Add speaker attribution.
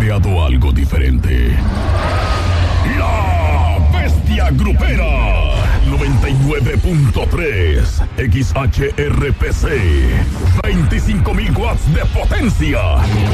Speaker 1: creado algo diferente. La Bestia Grupera 99.3 XHRPC, 25.000 watts de potencia.